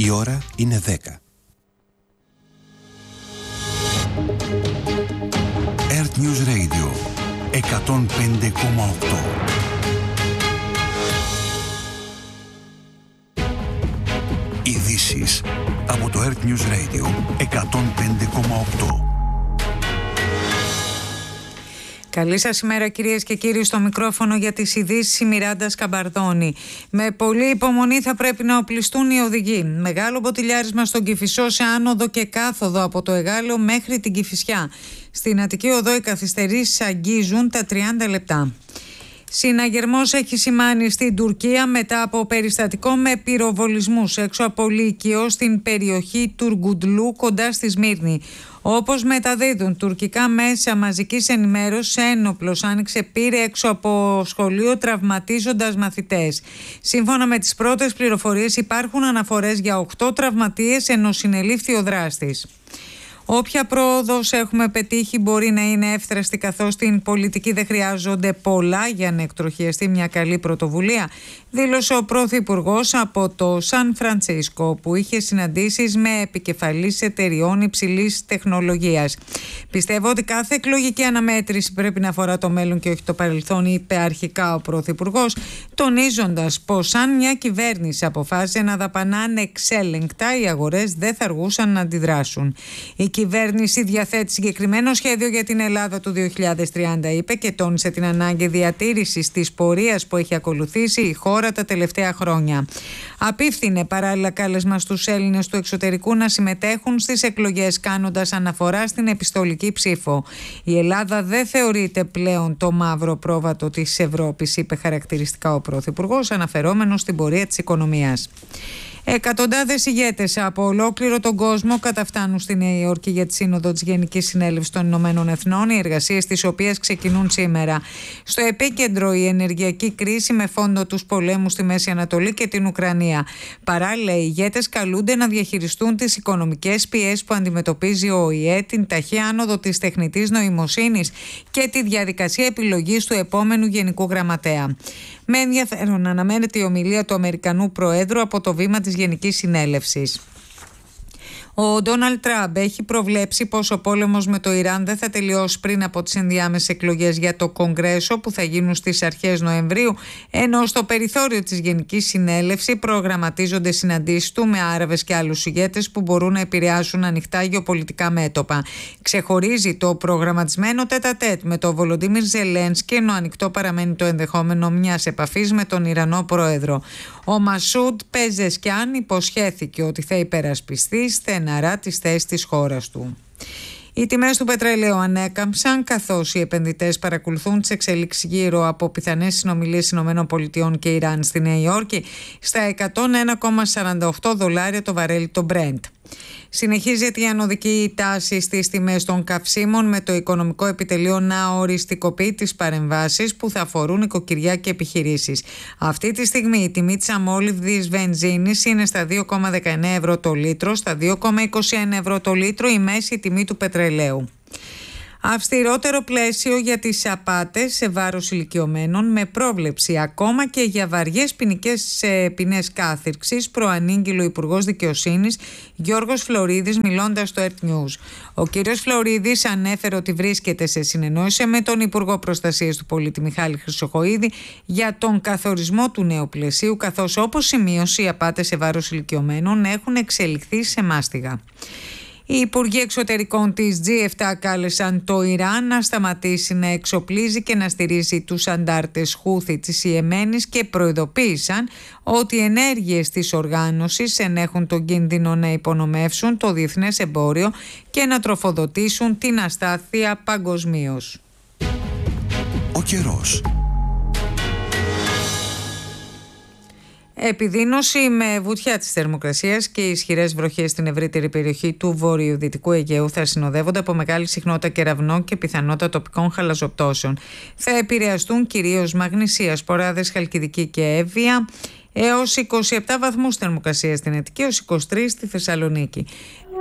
Η ώρα είναι 10. Earth News Radio 105,8. Ειδήσεις από το Earth News Radio 105,8. Καλή σας ημέρα κυρίες και κύριοι, στο μικρόφωνο για τις ειδήσεις η Μιράντα Σκαμπαρδόνη. Με πολλή υπομονή θα πρέπει να οπλιστούν οι οδηγοί. Μεγάλο μποτιλιάρισμα στον Κηφισό σε άνοδο και κάθοδο από το Εγάλεο μέχρι την Κηφισιά. Στην Αττική Οδό οι καθυστερήσεις αγγίζουν τα 30 λεπτά. Συναγερμός έχει σημάνει στην Τουρκία μετά από περιστατικό με πυροβολισμούς έξω από Λύκειο στην περιοχή Τουργκουντλού κοντά στη Σμύρνη. Όπως μεταδίδουν τουρκικά μέσα μαζικής ενημέρωσης, ένοπλος άνοιξε πύρ έξω από σχολείο τραυματίζοντας μαθητές. Σύμφωνα με τις πρώτες πληροφορίες υπάρχουν αναφορές για 8 τραυματίες ενώ συνελήφθη ο δράστης. Όποια πρόοδος έχουμε πετύχει μπορεί να είναι εύθραστη, καθώς στην πολιτική δεν χρειάζονται πολλά για να εκτροχιαστεί μια καλή πρωτοβουλία, δήλωσε ο Πρωθυπουργός από το Σαν Φρανσίσκο, που είχε συναντήσεις με επικεφαλείς εταιριών υψηλής τεχνολογίας. Πιστεύω ότι κάθε εκλογική αναμέτρηση πρέπει να αφορά το μέλλον και όχι το παρελθόν, είπε αρχικά ο Πρωθυπουργός, τονίζοντας πως αν μια κυβέρνηση αποφάσισε να δαπανάνε εξέλεγκτα, οι αγορές δεν θα αργούσαν να αντιδράσουν. Η κυβέρνηση διαθέτει συγκεκριμένο σχέδιο για την Ελλάδα του 2030, είπε, και τόνισε την ανάγκη διατήρησης της πορείας που έχει ακολουθήσει η χώρα τα τελευταία χρόνια. Απίφθινε παράλληλα κάλεσμα στους Έλληνες του εξωτερικού να συμμετέχουν στις εκλογές, κάνοντας αναφορά στην επιστολική ψήφο. Η Ελλάδα δεν θεωρείται πλέον το μαύρο πρόβατο της Ευρώπης, είπε χαρακτηριστικά ο Πρωθυπουργός, αναφερόμενος στην πορεία της οικονομίας. Εκατοντάδες ηγέτες από ολόκληρο τον κόσμο καταφτάνουν στη Νέα Υόρκη για τη Σύνοδο της Γενικής Συνέλευσης των Ηνωμένων Εθνών, οι εργασίες της οποίας ξεκινούν σήμερα. Στο επίκεντρο η ενεργειακή κρίση με φόντο τους πολέμους στη Μέση Ανατολή και την Ουκρανία. Παράλληλα, οι ηγέτες καλούνται να διαχειριστούν τις οικονομικές πιέσεις που αντιμετωπίζει ο ΟΗΕ, την ταχεία άνοδο της τεχνητής νοημοσύνης και τη διαδικασία επιλογής του επόμενου Γενικού Γραμματέα. Με ενδιαφέρον αναμένεται η ομιλία του Αμερικανού Προέδρου από το βήμα της Γενικής Συνέλευσης. Ο Ντόναλντ Τραμπ έχει προβλέψει πως ο πόλεμος με το Ιράν δεν θα τελειώσει πριν από τις ενδιάμεσες εκλογές για το Κογκρέσο που θα γίνουν στις αρχές Νοεμβρίου, ενώ στο περιθώριο της Γενικής Συνέλευσης προγραμματίζονται συναντήσεις του με Άραβες και άλλους ηγέτες που μπορούν να επηρεάσουν ανοιχτά γεωπολιτικά μέτωπα. Ξεχωρίζει το προγραμματισμένο τέτα-τέτ με τον Βολοντίμιρ Ζελένσκι, ενώ ανοιχτό παραμένει το ενδεχόμενο μιας επαφής με τον Ιρανό Πρόεδρο. Ο Μασούντ Πεζεσκιάν υποσχέθηκε ότι θα υπερασπιστεί στεναρά τις θέσεις της χώρας του. Οι τιμές του πετρελαίου ανέκαμψαν καθώς οι επενδυτές παρακολουθούν τις εξελίξεις γύρω από πιθανές συνομιλίες ΗΠΑ και Ιράν στη Νέα Υόρκη στα $101,48 το βαρέλι το Brent. Συνεχίζεται η ανωδική τάση στις τιμές των καυσίμων, με το Οικονομικό Επιτελείο να οριστικοποιεί τις παρεμβάσεις που θα αφορούν οικοκυριά και επιχειρήσεις. Αυτή τη στιγμή η τιμή της αμόλυβδης βενζίνης είναι στα 2,19 ευρώ το λίτρο, στα 2,21 ευρώ το λίτρο η μέση τιμή του πετρελαίου. Αυστηρότερο πλαίσιο για τις απάτες σε βάρος ηλικιωμένων, με πρόβλεψη ακόμα και για βαριές ποινές κάθυρξης, προανήγγειλε ο Υπουργός Δικαιοσύνης Γιώργος Φλωρίδης μιλώντας στο Earth News. Ο κύριος Φλωρίδης ανέφερε ότι βρίσκεται σε συνεννόηση με τον Υπουργό Προστασίας του Πολίτη Μιχάλη Χρυσοχοΐδη για τον καθορισμό του νέου πλαισίου, καθώς, όπως σημείωσε, οι απάτες σε βάρος ηλικιωμένων έχουν εξελιχθεί σε μάστιγα. Οι Υπουργοί Εξωτερικών της G7 κάλεσαν το Ιράν να σταματήσει να εξοπλίζει και να στηρίζει τους αντάρτες Χούθη της Ιεμένης και προειδοποίησαν ότι οι ενέργειες της οργάνωσης ενέχουν τον κίνδυνο να υπονομεύσουν το διεθνές εμπόριο και να τροφοδοτήσουν την αστάθεια παγκοσμίως. Ο καιρός. Επιδείνωση με βουτιά της θερμοκρασίας και ισχυρές βροχές στην ευρύτερη περιοχή του βορειοδυτικού Αιγαίου θα συνοδεύονται από μεγάλη συχνότητα κεραυνών και πιθανότητα τοπικών χαλαζοπτώσεων. Θα επηρεαστούν κυρίως Μαγνησία, Σποράδες, Χαλκιδική και Εύβοια, έως 27 βαθμούς θερμοκρασία στην Αττική, έως 23 στη Θεσσαλονίκη.